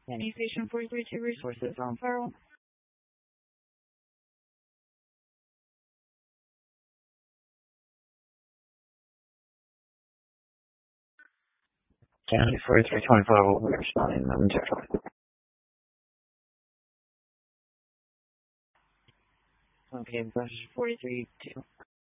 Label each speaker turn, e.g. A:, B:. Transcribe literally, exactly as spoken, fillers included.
A: Any Station forty-three two resources on file.
B: County forty-three twenty-five will be responding momentarily.
A: Okay, versus forty-three two.